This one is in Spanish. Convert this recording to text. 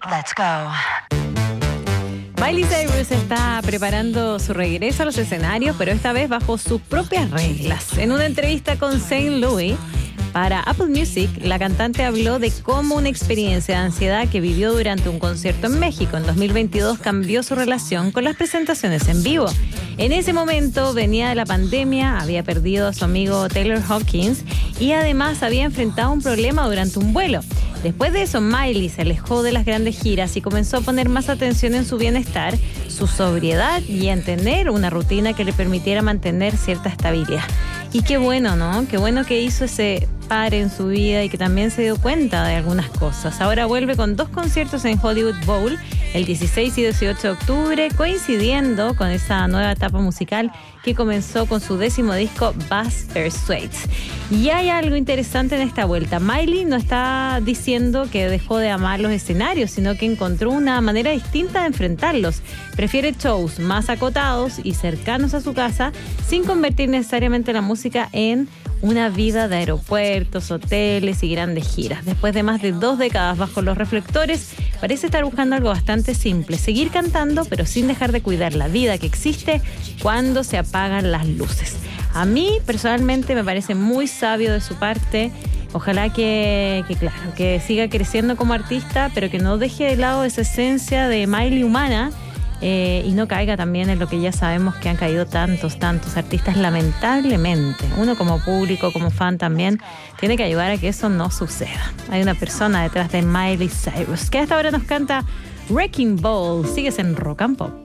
Let's go. Miley Cyrus está preparando su regreso a los escenarios, pero esta vez bajo sus propias reglas. En una entrevista con St. Louis para Apple Music, la cantante habló de cómo una experiencia de ansiedad que vivió durante un concierto en México en 2022 cambió su relación con las presentaciones en vivo. En ese momento venía de la pandemia, había perdido a su amigo Taylor Hawkins y además había enfrentado un problema durante un vuelo. Después de eso, Miley se alejó de las grandes giras y comenzó a poner más atención en su bienestar, su sobriedad y en tener una rutina que le permitiera mantener cierta estabilidad. Y qué bueno, ¿no? Qué bueno que hizo ese pare en su vida y que también se dio cuenta de algunas cosas. Ahora vuelve con 2 conciertos en Hollywood Bowl, el 16 y 18 de octubre, coincidiendo con esa nueva etapa musical que comenzó con su 10º disco, Buzz Persuades. Y hay algo interesante en esta vuelta. Miley no está diciendo que dejó de amar los escenarios, sino que encontró una manera distinta de enfrentarlos. Prefiere shows más acotados y cercanos a su casa, sin convertir necesariamente la música en una vida de aeropuertos, hoteles y grandes giras. Después de más de 2 décadas bajo los reflectores, parece estar buscando algo bastante simple: seguir cantando, pero sin dejar de cuidar la vida que existe cuando se apagan las luces. A mí, personalmente, me parece muy sabio de su parte. Ojalá que siga creciendo como artista, pero que no deje de lado esa esencia de Miley humana, y no caiga también en lo que ya sabemos que han caído tantos artistas, lamentablemente. Uno como público, como fan también, tiene que ayudar a que eso no suceda. Hay una persona detrás de Miley Cyrus, que hasta ahora nos canta Wrecking Ball. Sigues en Rock and Pop.